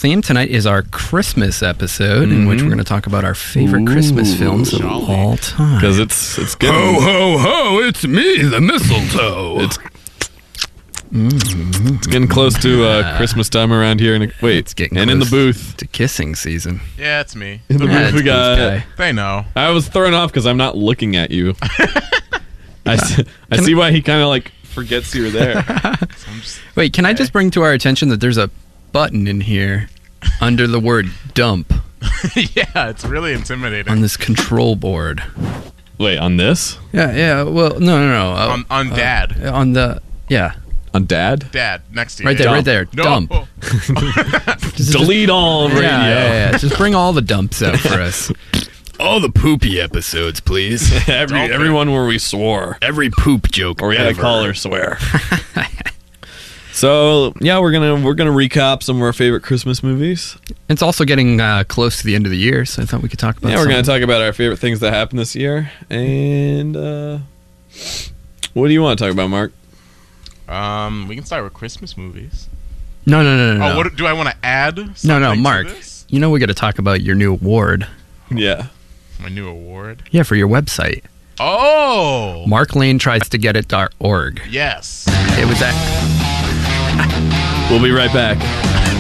theme. Tonight is our Christmas episode, in which we're going to talk about our favorite Christmas films of all time. Because it's getting... Ho, ho, ho, it's me, the mistletoe. It's getting close to Christmas time around here. And It's getting in the close booth. to kissing season. Yeah, it's me. In the booth we it's got... this guy. They know. I was thrown off because I'm not looking at you. I see why he kind of like forgets you're there. Wait, can I just bring to our attention that there's a button in here under the word dump Yeah, it's really intimidating. on this control board? Wait, on this? Yeah, well, no. On Dad. On the, yeah. On Dad? Dad, next to you. Right there, Yeah. right there. No. Dump. Just- Delete all radio. Yeah. Just bring all the dumps out for us. All the poopy episodes, please. Everyone where we swore. Every poop joke Or we had a ever. caller swear. So, yeah, we're gonna recap some of our favorite Christmas movies. It's also getting close to the end of the year, so I thought we could talk about Yeah, we're gonna some. talk about our favorite things that happened this year. And what do you want to talk about, Mark? We can start with Christmas movies. No. Oh, what do I want to add? No, something to Mark. this? You know we got to talk about your new award. Yeah. My new award. Yeah, for your website. Oh, Mark Lane tries to get it.org. yes. It was at We'll be right back.